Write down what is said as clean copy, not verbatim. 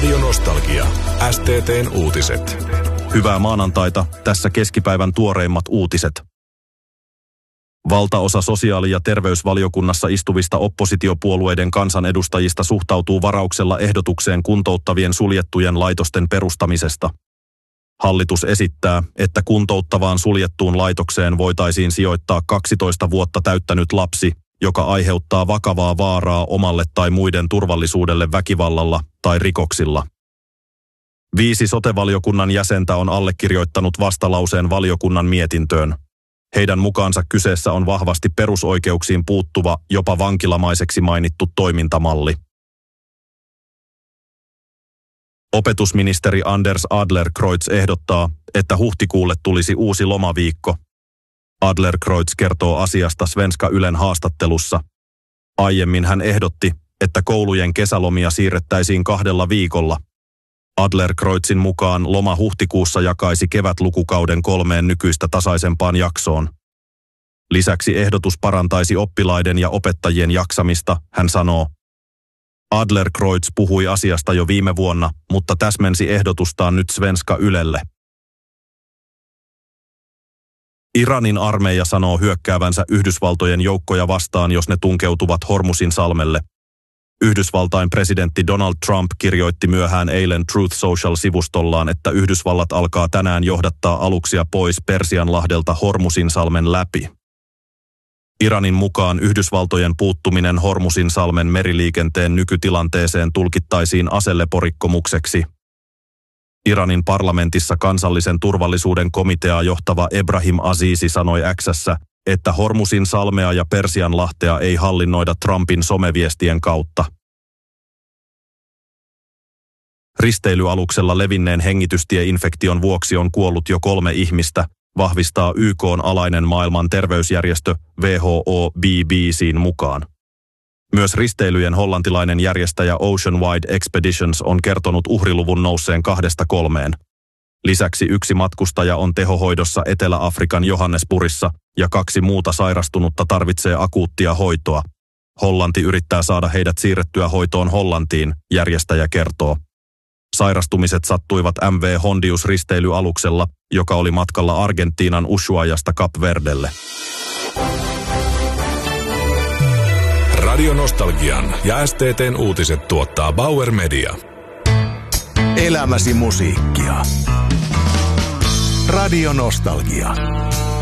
Radio Nostalgia. STT:n uutiset. Hyvää maanantaita, tässä keskipäivän tuoreimmat uutiset. Valtaosa sosiaali- ja terveysvaliokunnassa istuvista oppositiopuolueiden kansanedustajista suhtautuu varauksella ehdotukseen kuntouttavien suljettujen laitosten perustamisesta. Hallitus esittää, että kuntouttavaan suljettuun laitokseen voitaisiin sijoittaa 12 vuotta täyttänyt lapsi, joka aiheuttaa vakavaa vaaraa omalle tai muiden turvallisuudelle väkivallalla tai rikoksilla. 5 sote-valiokunnan jäsentä on allekirjoittanut vastalauseen valiokunnan mietintöön. Heidän mukaansa kyseessä on vahvasti perusoikeuksiin puuttuva, jopa vankilamaiseksi mainittu toimintamalli. Opetusministeri Anders Adlercreutz ehdottaa, että huhtikuulle tulisi uusi lomaviikko. Adlercreutz kertoo asiasta Svenska Ylen haastattelussa. Aiemmin hän ehdotti, että koulujen kesälomia siirrettäisiin 2 viikolla. Adlercreutzin mukaan loma huhtikuussa jakaisi kevätlukukauden 3 nykyistä tasaisempaan jaksoon. Lisäksi ehdotus parantaisi oppilaiden ja opettajien jaksamista, hän sanoo. Adlercreutz puhui asiasta jo viime vuonna, mutta täsmensi ehdotustaan nyt Svenska Ylelle. Iranin armeija sanoo hyökkäävänsä Yhdysvaltojen joukkoja vastaan, jos ne tunkeutuvat Hormuzin salmelle. Yhdysvaltain presidentti Donald Trump kirjoitti myöhään eilen Truth Social-sivustollaan, että Yhdysvallat alkaa tänään johdattaa aluksia pois Persianlahdelta Hormuzin salmen läpi. Iranin mukaan Yhdysvaltojen puuttuminen Hormuzin salmen meriliikenteen nykytilanteeseen tulkittaisiin aseleporikkomukseksi. Iranin parlamentissa kansallisen turvallisuuden komiteaa johtava Ebrahim Azizi sanoi X:ssä, että Hormuzin salmea ja Persianlahtea ei hallinnoida Trumpin someviestien kautta. Risteilyaluksella levinneen hengitystieinfektion vuoksi on kuollut jo 3 ihmistä, vahvistaa YK:n alainen maailman terveysjärjestö WHO BBC:n mukaan. Myös risteilyjen hollantilainen järjestäjä Ocean Wide Expeditions on kertonut uhriluvun nousseen 2-3. Lisäksi 1 matkustaja on tehohoidossa Etelä-Afrikan Johannesburgissa ja 2 muuta sairastunutta tarvitsee akuuttia hoitoa. Hollanti yrittää saada heidät siirrettyä hoitoon Hollantiin, järjestäjä kertoo. Sairastumiset sattuivat MV Hondius-risteilyaluksella, joka oli matkalla Argentiinan Ushuaiasta Kap Verdelle. Radio Nostalgian ja STT:n uutiset tuottaa Bauer Media. Elämäsi musiikkia. Radio Nostalgia.